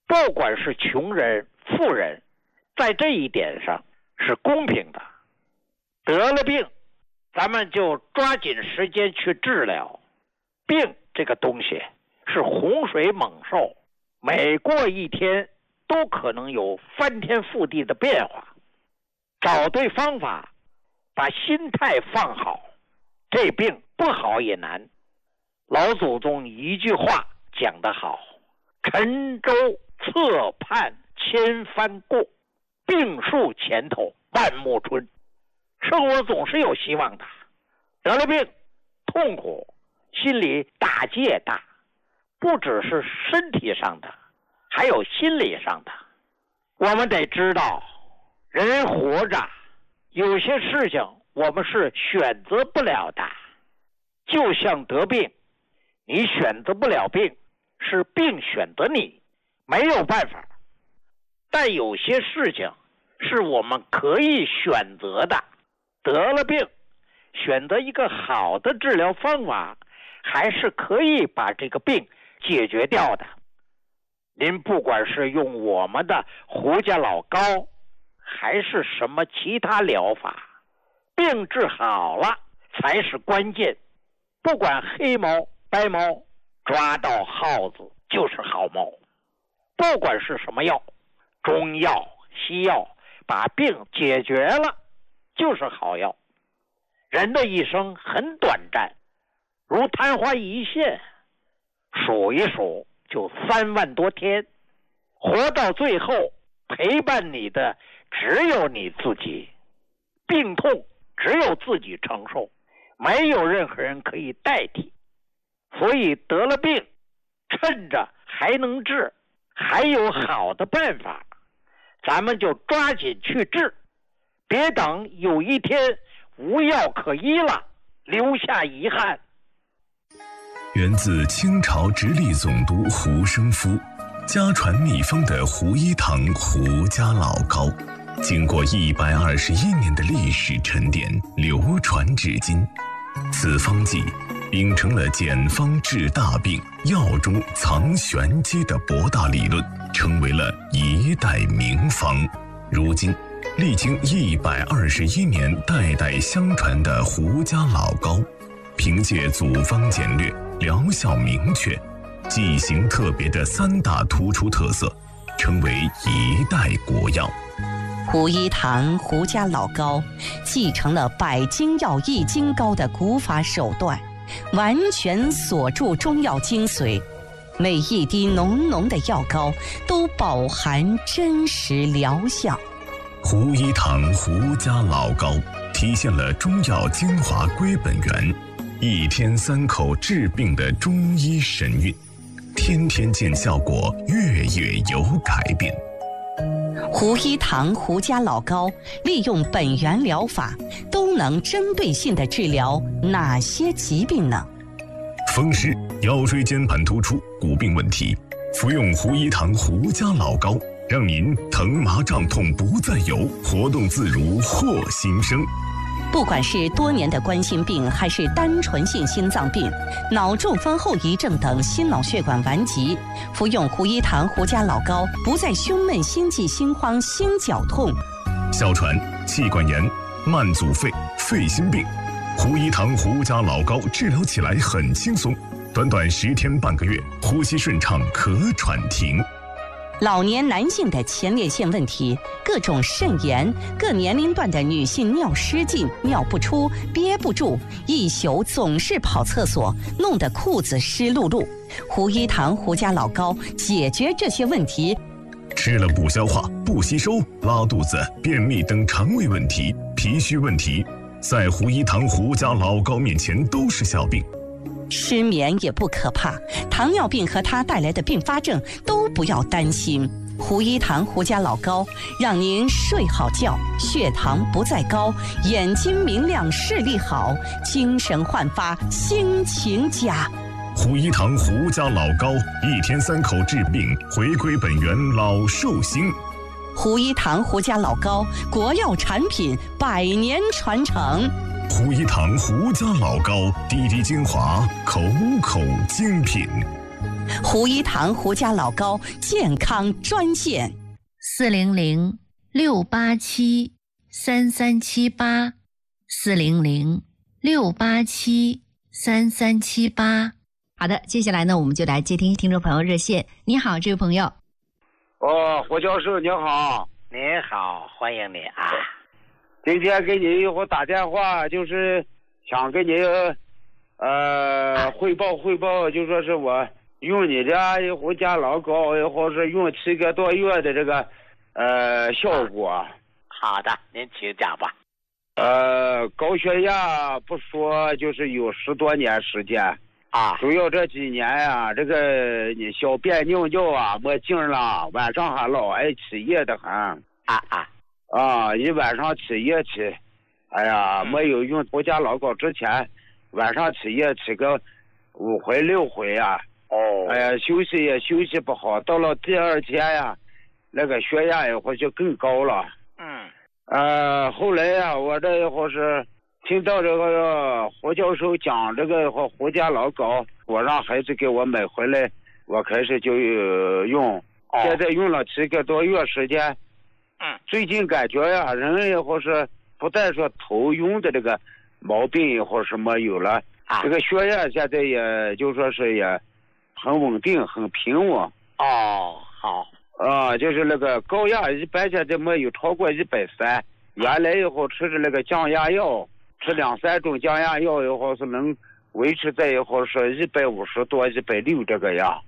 不管是穷人、富人，在这一点上是公平的。得了病，咱们就抓紧时间去治疗。病这个东西是洪水猛兽，每过一天都可能有翻天覆地的变化。找对方法，把心态放好，这病不好也难。老祖宗一句话讲得好，沉舟侧畔千帆过，病树前头万木春。生活总是有希望的，得了病痛苦，心里打击也大，不只是身体上的，还有心理上的。我们得知道，人活着有些事情我们是选择不了的，就像得病，你选择不了病，是病选择你，没有办法。但有些事情是我们可以选择的，得了病，选择一个好的治疗方法，还是可以把这个病解决掉的。您不管是用我们的胡家老膏，还是什么其他疗法，病治好了才是关键。不管黑猫白猫，抓到耗子就是好猫。不管是什么药，中药西药，把病解决了就是好药。人的一生很短暂，如昙花一现，数一数就3万多天，活到最后陪伴你的只有你自己。病痛只有自己承受，没有任何人可以代替。所以得了病，趁着还能治，还有好的办法，咱们就抓紧去治，别等有一天无药可医了，留下遗憾。 源自清朝直隶总督胡生夫，家传秘方的胡一堂胡家老膏，经过121年的历史沉淀，流传至今。此方剂秉承了简方治大病、药中藏玄机的博大理论，成为了一代名方。如今历经121年代代相传的胡家老膏，凭借组方简略、疗效明确、剂型特别的3大突出特色，成为一代国药。 胡一堂胡家老膏继承了百金药易筋膏的古法手段，完全锁住中药精髓，每一滴浓浓的药膏都饱含真实疗效。 胡一堂胡家老膏体现了中药精华归本源，1天3口治病的中医神韵，天天见效果，月月有改变。 胡一堂胡家老膏利用本源疗法，都能针对性地治疗哪些疾病呢？ 风湿、腰椎间盘突出、骨病问题，服用胡一堂胡家老膏，让您疼麻胀痛不再有，活动自如获新生。 不管是多年的冠心病，还是单纯性心脏病、脑中风后遗症等心脑血管顽疾，服用胡一堂胡家老膏，不再胸闷、心悸、心慌、心绞痛。 哮喘、气管炎、慢阻肺、肺心病，胡一堂胡家老膏治疗起来很轻松，短短10天半个月，呼吸顺畅，咳喘停。 老年男性的前列腺问题、各种肾炎、各年龄段的女性尿失禁、尿不出、憋不住，一宿总是跑厕所，弄得裤子湿漉漉。胡一堂胡家老膏解决这些问题。 吃了不消化、不吸收、拉肚子、便秘等肠胃问题、脾虚问题，在胡一堂胡家老膏面前都是小病。 失眠也不可怕，糖尿病和它带来的并发症都不要担心。胡一堂胡家老膏让您睡好觉，血糖不再高，眼睛明亮，视力好，精神焕发，心情佳。 胡一堂胡家老膏，1天3口治病，回归本源，老寿星。 胡一堂胡家老膏，国药产品，100年传承。 胡一堂胡家老膏，滴滴精华，口口精品。 胡一堂胡家老高健康专线 400-687-3378，400-687-3378。好的，接下来呢，我们就来接听听众朋友热线。你好，这位朋友。 胡教授你好。 你好，欢迎你啊。 今天给你一会儿打电话，就是想跟你汇报，就说是我用你家胡家老高，或是用7个多月的这个效果。 好的，您请讲吧。 高血压不说，就是有10多年时间啊， 主要这几年呀，这个你小便尿尿啊没劲了，晚上还老爱起夜的很。一晚上起夜起，哎呀，没有用胡家老高之前，晚上起夜起个5回6回啊。哎呀，休息也休息不好，到了第2天呀，那个血压一会儿就更高了。后来呀，我这一会儿是听到这个胡教授讲这个胡家老高，我让孩子给我买回来，我开始就用，现在用了7个多月时间。最近感觉呀，人也或是不但说头晕的这个毛病也或是没有了，这个血压现在也就说是也很稳定，很平稳。 好。 就是那个高压一般现在没有超过130，原来以后吃的那个降压药，吃2-3种降压药以后是能维持在以后是150多160这个样。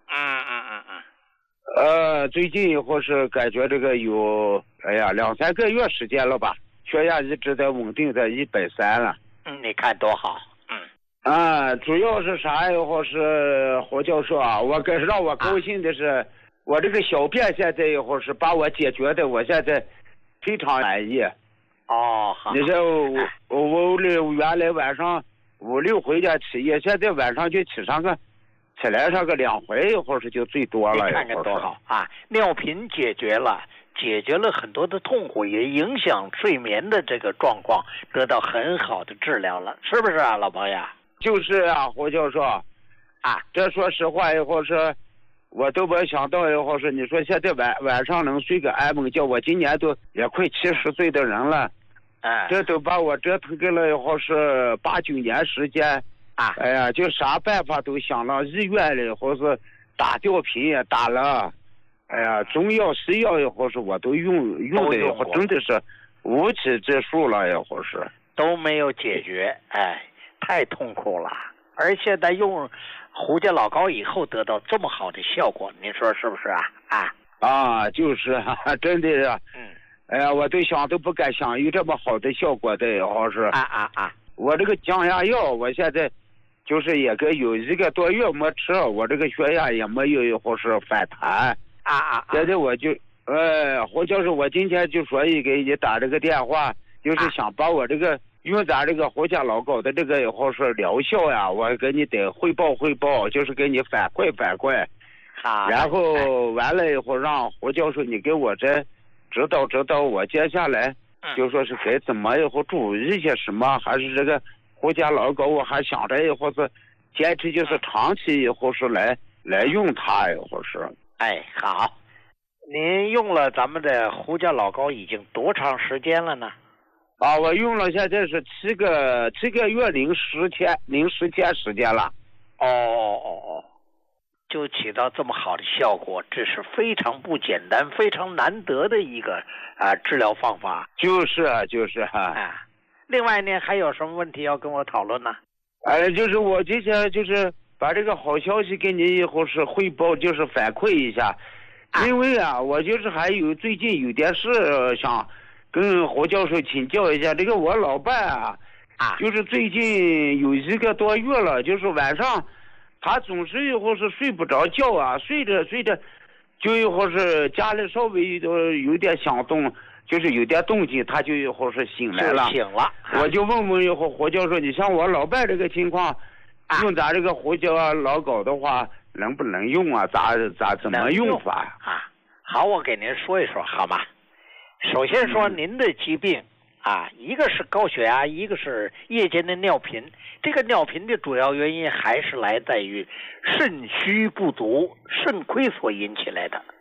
最近以后是感觉这个有2-3个月时间了吧，血压一直在稳定在130了。 你看多好。 主要是啥以后是胡教授啊，让我高兴的是，我这个小便现在以后是把我解决的，我现在非常满意。 好。 你说我原来晚上5、6回家起夜，现在晚上就起来上个2回，一会儿是就最多了。 你看看多好啊！尿频解决了很多的痛苦，也影响睡眠的这个状况，得到很好的治疗了，是不是啊，老朋友？ 就是啊，胡教授这说实话以后是我都没想到以后是你说现在晚上能睡个安稳觉，我今年都也快70岁的人了，这都把我折腾给了以后是8、9年时间。哎呀，就啥办法都想了，医院里或是打吊瓶也打了，哎呀，中药西药以后是我都用的以后真的是无济之数了，以后是都没有解决，太痛苦了。而现在用胡家老高以后得到这么好的效果，您说是不是啊？ 就是真的是，哎呀，我都想都不敢想有这么好的效果的，以后是我这个降压药，我现在就是也有1个多月没吃，我这个血压也没有或是反弹。现在我就胡教授，我今天就说给你打这个电话，就是想把我这个用咱这个胡家老高的这个以后是疗效呀，我给你得汇报，就是给你反馈。然后完了以后让胡教授你给我这指导我接下来就说是该怎么以后注意一些什么，还是这个胡家老高我还想着以后是坚持就是长期以后是来用它以后是。 好，您用了咱们的胡家老高已经多长时间了呢？ 我用了现在是7个月零10天时间了。 就起到这么好的效果，这是非常不简单、非常难得的一个治疗方法。 就是另外呢，还有什么问题要跟我讨论呢？ 就是我今天就是把这个好消息给你以后是汇报，就是反馈一下。因为我就是还有最近有点事想跟胡教授请教一下。这个我老伴就是最近有1个多月了，就是晚上他总是以后是睡不着觉睡着就以后是家里稍微有点响动，就是有点动静，他就以后是醒来了。我就问以后胡教授，你像我老伴这个情况，用咱这个胡家老高的话能不能用怎么用法好，我给您说一说好吗？首先说您的疾病啊，一个是高血压，一个是夜间的尿频。这个尿频的主要原因还是来自于肾虚不足、肾亏所引起来的。